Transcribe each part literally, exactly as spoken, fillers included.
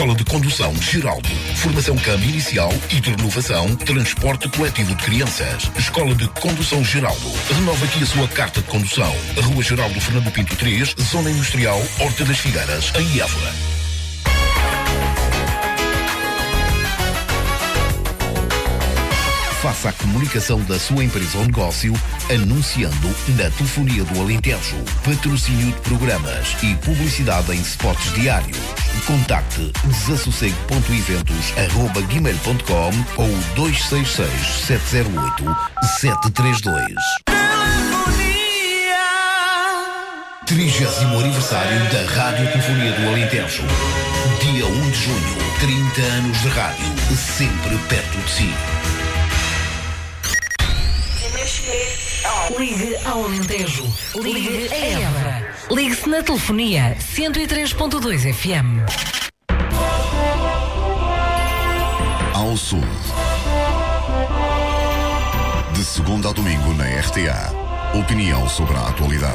Escola de Condução Geraldo. Formação C A M inicial e de renovação, transporte coletivo de crianças. Escola de Condução Geraldo. Renova aqui a sua carta de condução. Rua Geraldo Fernando Pinto três, Zona Industrial, Horta das Figueiras, em Évora. Faça a comunicação da sua empresa ou negócio anunciando na Telefonia do Alentejo, patrocínio de programas e publicidade em spots diários. Contacte desassossego ponto eventos arroba gmail ponto com ou dois seis seis, sete zero oito, sete três dois. trigésimo aniversário da Rádio Telefonia do Alentejo. Dia um de junho, trinta anos de rádio, sempre perto de si. Ligue ao Alentejo. Ligue a Évora. Ligue-se na Telefonia cento e três ponto dois F M. Ao Sul. De segunda a domingo na R T A. Opinião sobre a atualidade.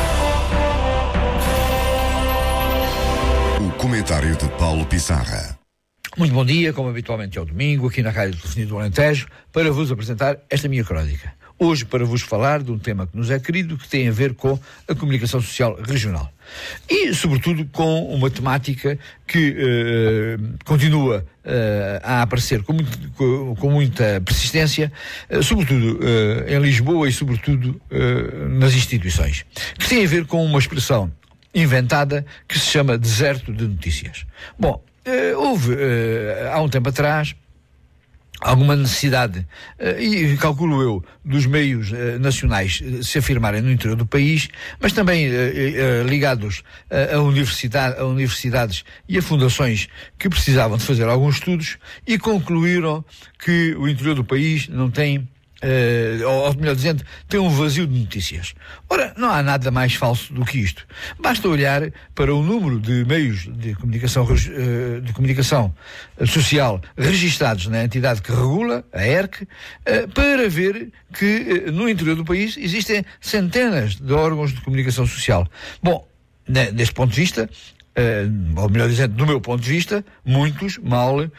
O comentário de Paulo Pissarra. Muito bom dia, como habitualmente é o domingo, aqui na Rádio Telefonia do Alentejo, para vos apresentar esta minha crónica. Hoje para vos falar de um tema que nos é querido, que tem a ver com a comunicação social regional. E, sobretudo, com uma temática que uh, continua uh, a aparecer com, muito, com, com muita persistência, uh, sobretudo uh, em Lisboa e, sobretudo, uh, nas instituições, que tem a ver com uma expressão inventada que se chama deserto de notícias. Bom, uh, houve, uh, há um tempo atrás, alguma necessidade, e calculo eu, dos meios uh, nacionais uh, se afirmarem no interior do país, mas também uh, uh, ligados uh, a, universidade, a universidades e a fundações que precisavam de fazer alguns estudos e concluíram que o interior do país não tem, Uh, ou melhor dizendo, tem um vazio de notícias. Ora, não há nada mais falso do que isto. Basta olhar para o número de meios de comunicação, uh, de comunicação social registados na entidade que regula, a E R C, uh, para ver que uh, no interior do país existem centenas de órgãos de comunicação social. Bom, né, deste ponto de vista, uh, ou melhor dizendo, do meu ponto de vista, muitos mal uh, uh,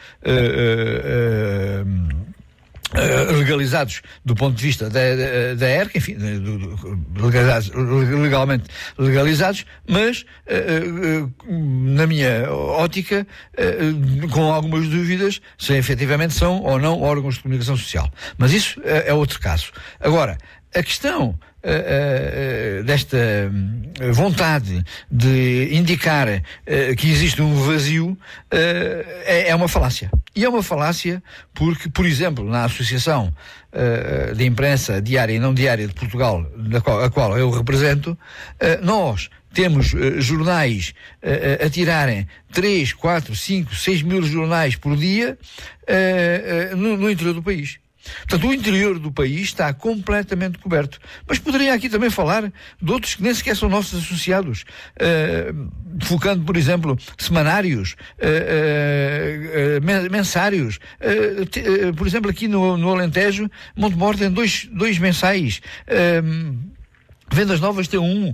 uh, Uh, legalizados do ponto de vista da, da, da E R C, enfim, do, do, legalizados, legalmente legalizados, mas uh, uh, na minha ótica, uh, com algumas dúvidas se efetivamente são ou não órgãos de comunicação social. Mas isso uh, é outro caso. Agora, a questão Uh, uh, desta uh, vontade de indicar uh, que existe um vazio uh, é, é uma falácia. E é uma falácia porque, por exemplo, na Associação uh, de Imprensa Diária e Não Diária de Portugal, da qual, a qual eu represento, uh, nós temos uh, jornais uh, a tirarem três, quatro, cinco, seis mil jornais por dia uh, uh, no, no interior do país. Portanto, o interior do país está completamente coberto. Mas poderia aqui também falar de outros que nem sequer são nossos associados, uh, focando, por exemplo, semanários, uh, uh, uh, mensários. Uh, te, uh, por exemplo, aqui no, no Alentejo, Montemor tem dois, dois mensais. Uh, Vendas Novas tem um, uh,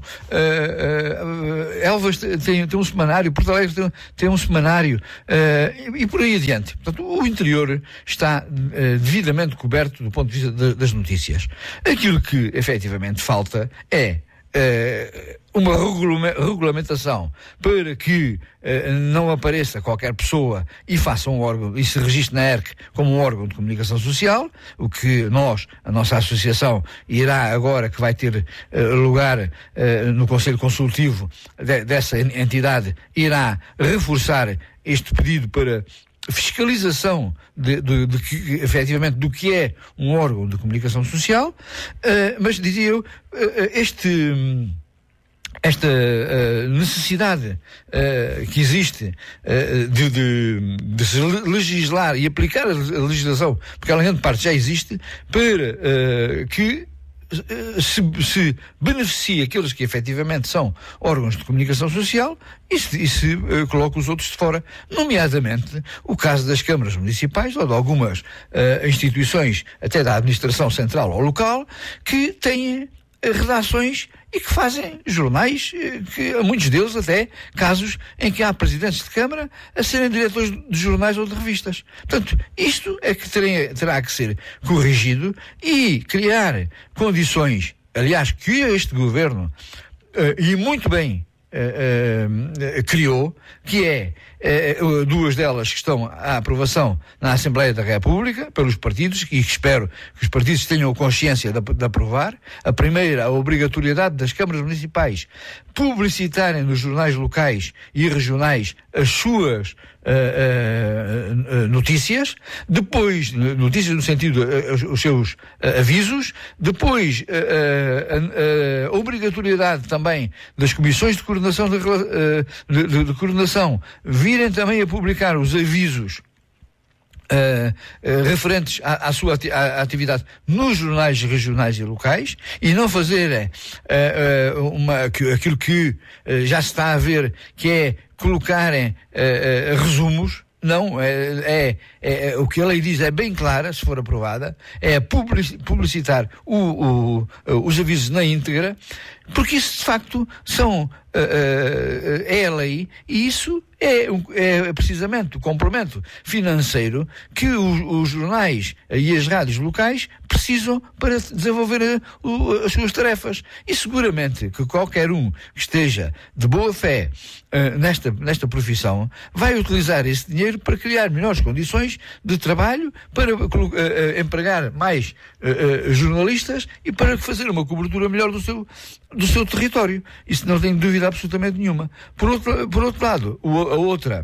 uh, Elvas tem, tem um semanário, Porto Alegre tem, tem um semanário, uh, e, e por aí adiante. Portanto, o interior está uh, devidamente coberto do ponto de vista de, das notícias. Aquilo que efetivamente falta é uh, uma regula- regulamentação para que uh, não apareça qualquer pessoa e faça um órgão e se registre na E R C como um órgão de comunicação social, o que nós, a nossa associação, irá agora, que vai ter uh, lugar uh, no Conselho Consultivo de, dessa entidade, irá reforçar este pedido para fiscalização de, de, de que, efetivamente, do que é um órgão de comunicação social, uh, mas dizia eu, uh, este... esta uh, necessidade uh, que existe uh, de, de, de se legislar e aplicar a legislação, porque ela em grande parte já existe, para uh, que uh, se, se beneficie aqueles que efetivamente são órgãos de comunicação social e se, e se uh, coloca os outros de fora, nomeadamente o caso das câmaras municipais ou de algumas uh, instituições, até da administração central ou local, que têm redações e que fazem jornais, que muitos deles até casos em que há presidentes de Câmara a serem diretores de jornais ou de revistas. Portanto, isto é que terá, terá que ser corrigido e criar condições, aliás, que este governo, uh, e muito bem, Uh, uh, criou, que é uh, duas delas que estão à aprovação na Assembleia da República pelos partidos, e espero que os partidos tenham consciência de, de aprovar. A primeira, a obrigatoriedade das câmaras municipais publicitarem nos jornais locais e regionais as suas uh, uh, uh, notícias, depois, notícias no sentido, uh, os seus uh, avisos, depois uh, uh, a, a obrigatoriedade também das comissões de coordenação, de, uh, de, de, de coordenação virem também a publicar os avisos Uh, uh, referentes à, à sua ati- à atividade nos jornais regionais e locais, e não fazerem uh, uh, uma, aquilo que uh, já se está a ver, que é colocarem uh, uh, resumos. Não, é, é, é, é o que a lei diz é bem clara, se for aprovada, é publicitar o, o, os avisos na íntegra, porque isso de facto são, uh, uh, é a lei, e isso é, é precisamente o complemento financeiro que os, os jornais e as rádios locais precisam para desenvolver a, o, as suas tarefas. E seguramente que qualquer um que esteja de boa fé uh, nesta, nesta profissão vai utilizar esse dinheiro para criar melhores condições de trabalho, para uh, uh, empregar mais uh, uh, jornalistas e para fazer uma cobertura melhor do seu, do seu território. Isso não tenho dúvida absolutamente nenhuma. Por outro, por outro lado, o, a outra,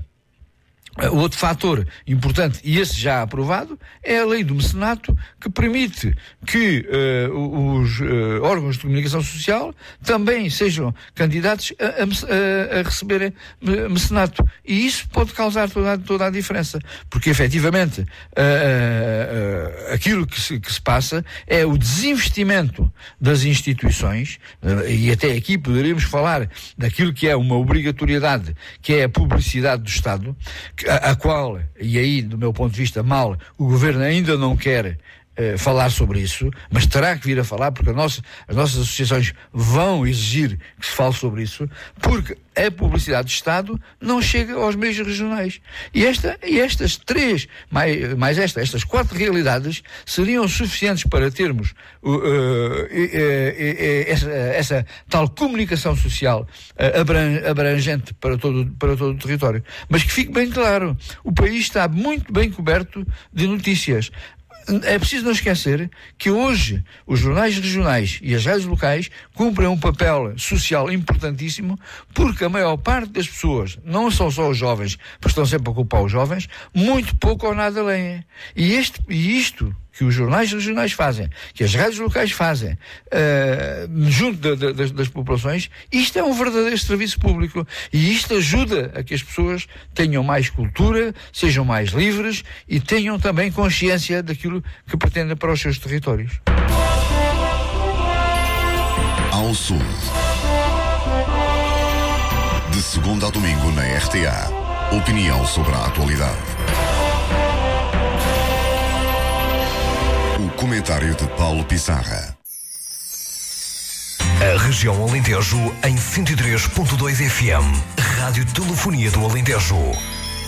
o outro fator importante, e esse já aprovado, é a lei do mecenato, que permite que uh, os uh, órgãos de comunicação social também sejam candidatos a, a, a receberem mecenato. E isso pode causar toda, toda a diferença, porque efetivamente uh, uh, uh, aquilo que se, que se passa é o desinvestimento das instituições, uh, e até aqui poderíamos falar daquilo que é uma obrigatoriedade, que é a publicidade do Estado, que A, a qual, e aí do meu ponto de vista mal, o governo ainda não quer eh, falar sobre isso, mas terá que vir a falar, porque a nossa, as nossas associações vão exigir que se fale sobre isso, porque a publicidade do Estado não chega aos meios regionais. E, esta, e estas três, mais, mais esta, estas quatro realidades seriam suficientes para termos uh, uh, uh, uh, uh, essa, essa tal comunicação social uh, abran, abrangente para todo, para todo o território. Mas que fique bem claro, o país está muito bem coberto de notícias. É preciso não esquecer que hoje os jornais regionais e as rádios locais cumprem um papel social importantíssimo, porque a maior parte das pessoas, não são só os jovens, porque estão sempre a culpar os jovens, muito pouco ou nada leem. E, este, e isto que os jornais regionais fazem, que as rádios locais fazem, uh, junto de, de, das, das populações, isto é um verdadeiro serviço público. E isto ajuda a que as pessoas tenham mais cultura, sejam mais livres e tenham também consciência daquilo que pretendem para os seus territórios. Ao Sul. De segunda a domingo na R T A. Opinião sobre a atualidade. O comentário de Paulo Pissarra. A região Alentejo em cento e três ponto dois F M. Rádio Telefonia do Alentejo.